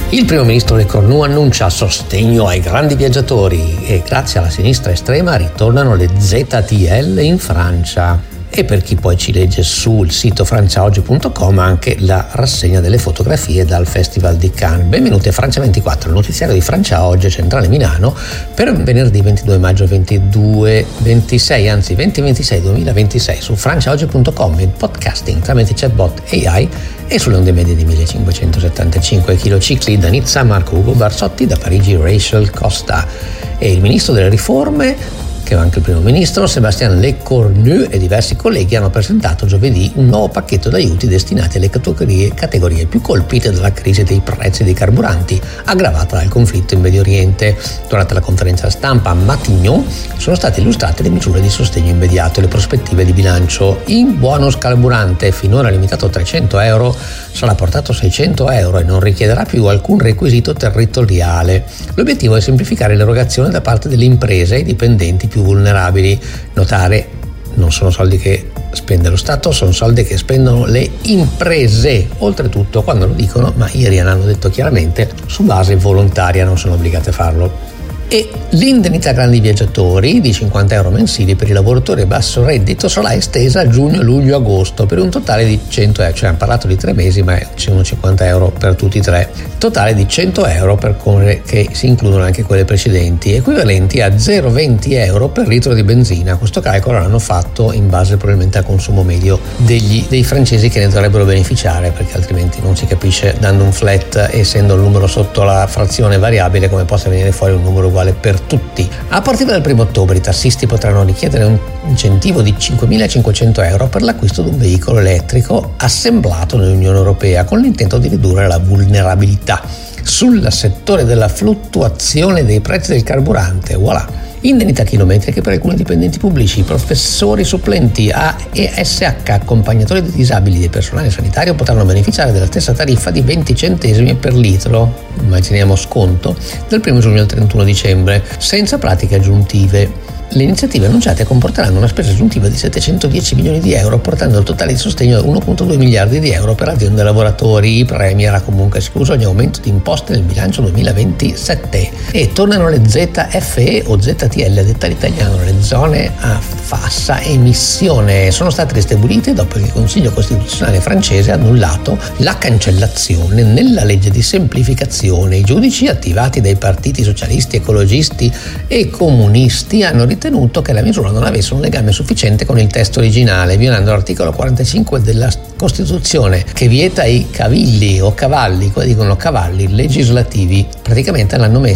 Il primo ministro Le Cornu annuncia sostegno ai grandi viaggiatori e grazie alla sinistra estrema ritornano le ZTL in Francia. E per chi poi ci legge sul sito franciaoggi.com anche la rassegna delle fotografie dal Festival di Cannes. Benvenuti a Francia 24, il notiziario di Francia Oggi, centrale Milano, per venerdì 22 maggio 2026 su franciaoggi.com, in podcasting tramite chatbot AI e sulle onde medie di 1575 kHz da Nizza Marco Ugo Barsotti, da Parigi Rachel Costa. E il ministro delle riforme, che è anche il primo ministro, Sébastien Lecornu, e diversi colleghi hanno presentato giovedì un nuovo pacchetto di aiuti destinati alle categorie più colpite dalla crisi dei prezzi dei carburanti, aggravata dal conflitto in Medio Oriente. Durante la conferenza stampa a Matignon sono state illustrate le misure di sostegno immediato e le prospettive di bilancio. In bonus carburante, finora limitato a 300 euro, sarà portato a 600 euro e non richiederà più alcun requisito territoriale. L'obiettivo è semplificare l'erogazione da parte delle imprese e i dipendenti più vulnerabili. Notare, non sono soldi che spende lo Stato, sono soldi che spendono le imprese. Oltretutto, quando lo dicono, ma ieri hanno detto chiaramente, su base volontaria, non sono obbligate a farlo. E l'indennità grandi viaggiatori di 50 euro mensili per i lavoratori a basso reddito sarà estesa a giugno, luglio, agosto per un totale di 100 euro, cioè hanno parlato di 3 mesi ma sono 50 euro per tutti e tre, totale di 100 euro per come che si includono anche quelle precedenti, equivalenti a 0,20 euro per litro di benzina. Questo calcolo l'hanno fatto in base probabilmente al consumo medio dei francesi che ne dovrebbero beneficiare, perché altrimenti non si capisce, dando un flat, essendo il numero sotto la frazione variabile, come possa venire fuori un numero uguale per tutti. A partire dal 1 ottobre i tassisti potranno richiedere un incentivo di 5.500 euro per l'acquisto di un veicolo elettrico assemblato nell'Unione Europea, con l'intento di ridurre la vulnerabilità sul settore della fluttuazione dei prezzi del carburante. Voilà! Indennità chilometriche per alcuni dipendenti pubblici, professori supplenti, AESH, accompagnatori di disabili e personale sanitario potranno beneficiare della stessa tariffa di 20 centesimi per litro, immaginiamo sconto, dal 1 giugno al 31 dicembre, senza pratiche aggiuntive. Le iniziative annunciate comporteranno una spesa aggiuntiva di 710 milioni di euro, portando il totale di sostegno a 1,2 miliardi di euro per aziende e lavoratori. Il Premier ha comunque escluso ogni aumento di imposte nel bilancio 2027. E tornano le ZFE o ZTL, detta l'italiano, le zone a bassa emissione. Sono state ristabilite dopo che il Consiglio Costituzionale francese ha annullato la cancellazione nella legge di semplificazione. I giudici, attivati dai partiti socialisti, ecologisti e comunisti, hanno ritenuto che la misura non avesse un legame sufficiente con il testo originale, violando l'articolo 45 della Costituzione, che vieta i cavilli o cavalli, qua dicono cavalli legislativi. Praticamente l'hanno messo